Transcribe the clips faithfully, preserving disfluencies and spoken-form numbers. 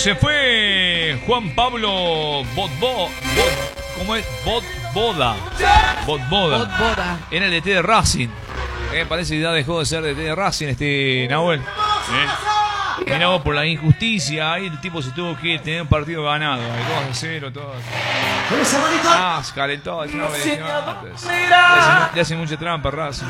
se fue Juan Pablo Botbo, Bot, ¿cómo es? Botboda. Botboda. Botboda. Era el D T de Racing. Eh, parece que ya dejó de ser D T de Racing este Nahuel. Eh. Mirá vos, por la injusticia, ahí el tipo se tuvo que tener un partido ganado. dos a cero, todo. Ah, se calentó. Es una obligación. Le hace, le hace mucha trampa Racing.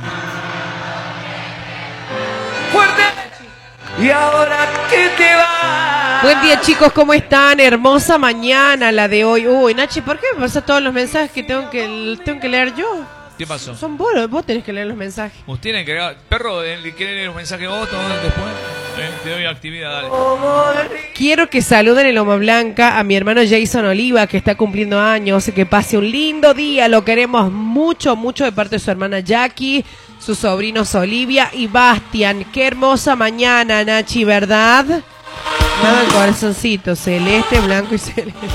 ¡Fuerte! ¿Y ahora qué te va? Buen día, chicos, ¿cómo están? Hermosa mañana la de hoy. Uy, Nachi, ¿por qué me pasan todos los mensajes que tengo que, tengo que leer yo? ¿Qué pasó? Son vos, vos tenés que leer los mensajes. Vos tienen que leer. Perro, ¿quiere leer un mensaje vos todo después? Eh, te doy actividad, dale. Quiero que saluden en Loma Blanca a mi hermano Jason Oliva, que está cumpliendo años. Que pase un lindo día. Lo queremos mucho, mucho de parte de su hermana Jackie, sus sobrinos Olivia y Bastian. Qué hermosa mañana, Nachi, ¿verdad? Nada, el corazoncito, celeste, blanco y celeste.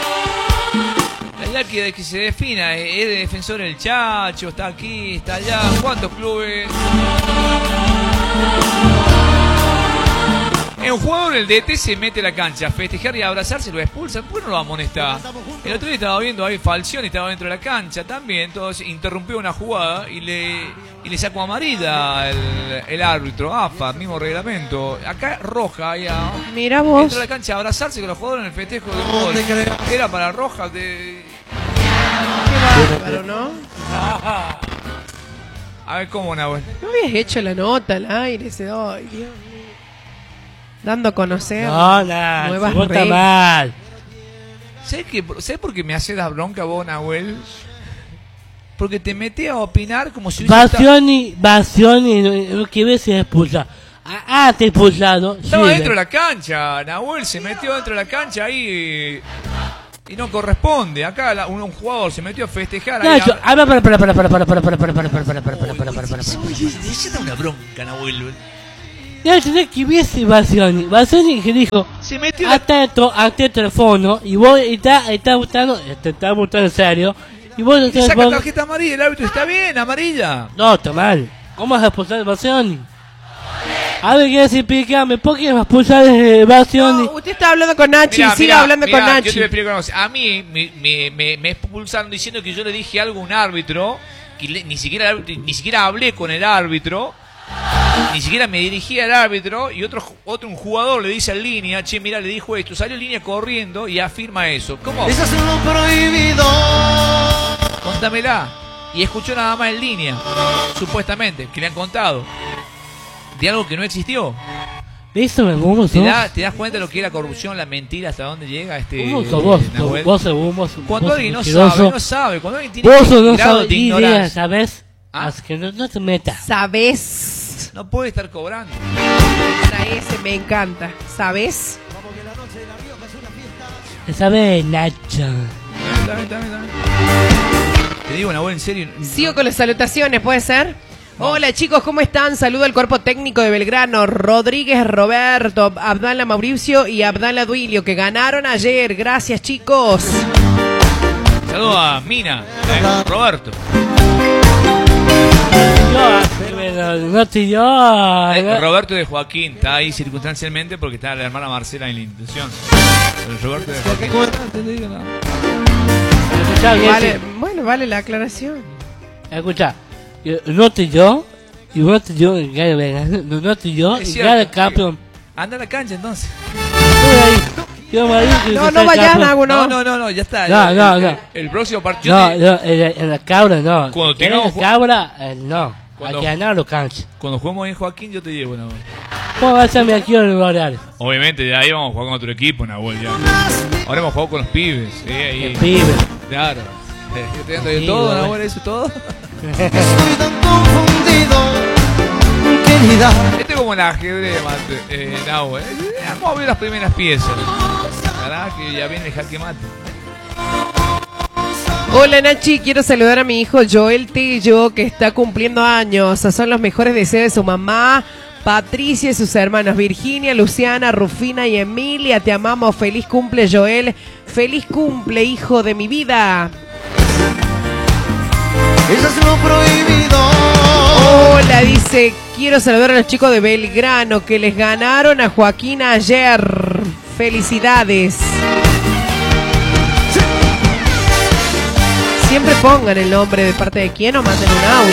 La Jackie de que se defina, es de defensor el Chacho, está aquí, está allá. ¿Cuántos clubes? En un jugador el D T se mete a la cancha a festejar y a abrazarse, lo expulsan. ¿Por qué no lo amonesta? El otro día estaba viendo ahí Falcioni, estaba dentro de la cancha también, entonces interrumpió una jugada y le, y le sacó amarilla el, el árbitro, A F A, mismo reglamento. Acá roja, ya. Mira vos. Dentro de la cancha a abrazarse con los jugadores en el festejo del gol. Era para roja de... Qué bárbaro, ¿no? A ver cómo, Nahuel. No habías hecho la nota al aire ese hoy, Dios mío. Dando a conocer no, no, nuevas vos está reglas. mal. ¿Sabes, qué? ¿Sabes por qué me hace dar bronca vos, Nahuel? Porque te metés a opinar como si... Bastioni, Bastioni, no quiere ser expulsado. Ah, te expulsado. Estaba sí, dentro de la cancha, Nahuel se metió dentro de la cancha ahí y no corresponde. Acá la, un, un jugador se metió a festejar. No, ahí yo, a... a ver, para, para, para, para, para, para, para, para, para, para, para, para, para, para, para, para. Oye, da una bronca, Nahuel. Ya tenés que viese Bastioni. Bastioni que dijo, se metió la... atento, atento el teléfono y vos está, está gustando, te está gustando en serio. Y vos y saca vos... tarjeta amarilla, el árbitro está bien, amarilla. No, está mal. ¿Cómo vas a expulsar a Bastioni? A ver, ¿qué decir? Explícame, ¿por qué vas a expulsar a Bastioni? No, usted está hablando con Nachi, mirá, siga mirá, hablando mirá, con Nachi. Yo te voy a explicar una cosa. A mí me, me, me, me expulsaron diciendo que yo le dije algo a un árbitro, que le, ni siquiera ni siquiera hablé con el árbitro, ni siquiera me dirigí al árbitro, y otro otro un jugador le dice en línea, che, mira, le dijo esto, salió en línea corriendo y afirma eso. ¿Cómo? Eso es lo prohibido. Contámela. Y escuchó nada más en línea, supuestamente, que le han contado, de algo que no existió. Eso me humo, ¿Te, da, ¿Te das cuenta de lo que es la corrupción, la mentira, hasta dónde llega este vos, vos, Nahuel? vos, vos, vos, Cuando vos alguien no mentiroso. sabe, no sabe. Cuando alguien tiene vos un no grado sabes de idea, ignorancia, ¿sabes? ¿ah? Así que no, no te metas. ¿Sabes? No puede estar cobrando. La S me encanta. ¿Sabes? ¿Sabes, Nacho? Está bien, está bien, está bien. Te digo, Nahuel, en serio. Sigo con las salutaciones, ¿puede ser? Hola chicos, ¿cómo están? Saludo al cuerpo técnico de Belgrano, Rodríguez Roberto, Abdala Mauricio y Abdala Duilio, que ganaron ayer. Gracias chicos. Saludo a Mina, eh, Roberto. Yo, no te yo. Eh, Roberto de Joaquín, está ahí circunstancialmente porque está la hermana Marcela en la institución. Pero Roberto de Joaquín. Escuchá, Vale, bueno, vale la aclaración. Escucha, no te yo, y no te yo, no, no te yo, y ya el campeón. Anda a la cancha entonces. Yo me digo que No, no vayas, Nago, No, no. no, no, no, ya está. No, el, no, el, no. El, el próximo partido. No, te... no, en, en la cabra no. Cuando en tengamos. la cabra, eh, no. Cuando... Hay que ganar los canchas. Cuando juguemos en Joaquín, yo te llevo, Nahuel. ¿Cómo vas a aquí en el horario? Obviamente, ya ahí vamos a jugar con otro equipo, Nahuel. Ya. Ahora hemos jugado con los pibes. ¿sí? Ahí. El pibe. Claro. Eh, yo te ando de todo, Nahuel, eso todo. Estoy tan confundido, querida. Este es como el ajedrez, mate, eh, Nahuel. Vamos a ver las primeras piezas. Carajo, que ya viene el jaque mate. Hola Nachi, quiero saludar a mi hijo Joel Tello, que está cumpliendo años. Son los mejores deseos de su mamá, Patricia y sus hermanos Virginia, Luciana, Rufina y Emilia. Te amamos. Feliz cumple, Joel. Feliz cumple, hijo de mi vida. Eso es lo prohibido. Hola, dice, quiero saludar a los chicos de Belgrano que les ganaron a Joaquín ayer. Felicidades. Siempre pongan el nombre de parte de quién o manden un audio.